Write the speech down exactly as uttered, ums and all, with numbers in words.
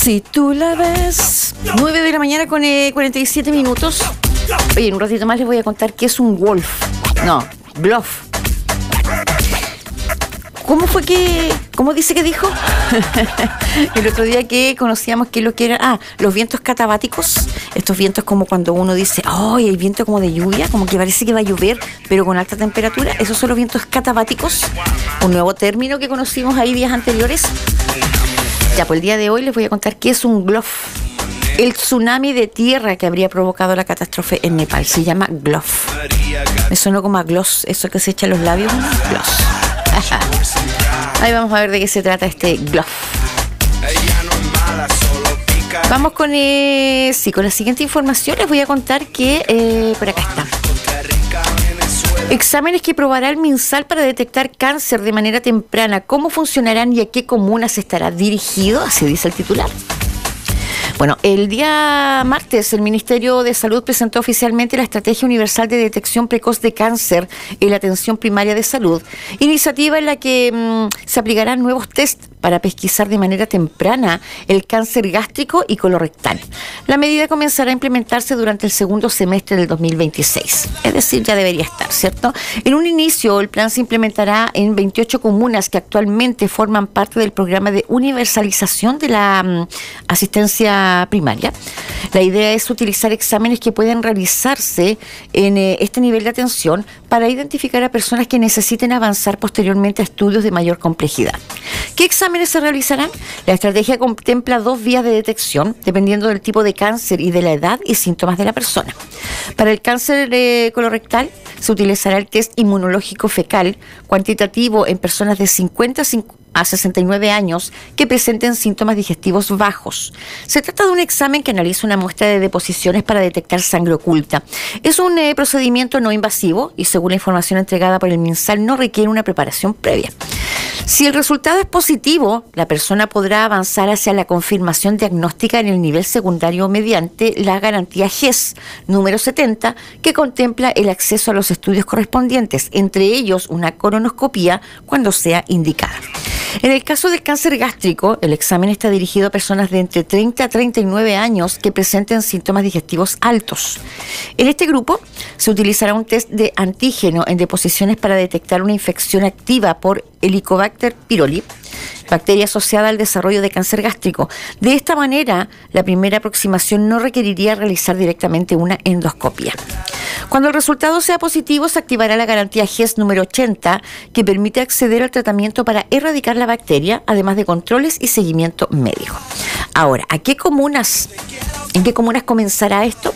Si tú la ves. nueve de la mañana con eh, cuarenta y siete minutos. Oye, en un ratito más les voy a contar qué es un wolf. No, bluff. ¿Cómo fue que...? ¿Cómo dice que dijo? El otro día que conocíamos que lo que eran... Ah, los vientos catabáticos. Estos vientos como cuando uno dice, ¡oh, hay viento como de lluvia! Como que parece que va a llover, pero con alta temperatura. Esos son los vientos catabáticos. Un nuevo término que conocimos ahí días anteriores. Ya, pues el día de hoy les voy a contar qué es un bluff. El tsunami de tierra que habría provocado la catástrofe en Nepal. Se llama bluff. Me sonó como a gloss, eso que se echa en los labios. Gloss. Ahí vamos a ver de qué se trata este bluff. Vamos con, eh, sí, con la siguiente información. Les voy a contar que eh, por acá está. Exámenes que probará el MinSal para detectar cáncer de manera temprana. ¿Cómo funcionarán y a qué comunas estará dirigido? Así dice el titular. Bueno, el día martes el Ministerio de Salud presentó oficialmente la Estrategia Universal de Detección Precoz de Cáncer en la Atención Primaria de Salud, iniciativa en la que mmm, se aplicarán nuevos test para pesquisar de manera temprana el cáncer gástrico y colorectal. La medida comenzará a implementarse durante el segundo semestre del dos mil veintiséis, es decir, ya debería estar, ¿cierto? En un inicio, el plan se implementará en veintiocho comunas que actualmente forman parte del programa de universalización de la um, asistencia primaria. La idea es utilizar exámenes que puedan realizarse en eh, este nivel de atención para identificar a personas que necesiten avanzar posteriormente a estudios de mayor complejidad. ¿Qué exámenes se realizarán? La estrategia contempla dos vías de detección, dependiendo del tipo de cáncer y de la edad y síntomas de la persona. Para el cáncer eh, colorectal se utilizará el test inmunológico fecal cuantitativo en personas de cincuenta a sesenta y nueve años que presenten síntomas digestivos bajos. Se trata de un examen que analiza una muestra de deposiciones para detectar sangre oculta. Es un eh, procedimiento no invasivo y, según la información entregada por el MinSal, no requiere una preparación previa. Si el resultado es positivo, la persona podrá avanzar hacia la confirmación diagnóstica en el nivel secundario mediante la garantía G E S número setenta, que contempla el acceso a los estudios correspondientes, entre ellos una colonoscopía cuando sea indicada. En el caso del cáncer gástrico, el examen está dirigido a personas de entre treinta a treinta y nueve años que presenten síntomas digestivos altos. En este grupo se utilizará un test de antígeno en deposiciones para detectar una infección activa por Helicobacter pylori, bacteria asociada al desarrollo de cáncer gástrico. De esta manera, la primera aproximación no requeriría realizar directamente una endoscopia. Cuando el resultado sea positivo, se activará la garantía G E S número ochenta, que permite acceder al tratamiento para erradicar la bacteria, además de controles y seguimiento médico. Ahora, ¿a qué comunas, en qué comunas comenzará esto?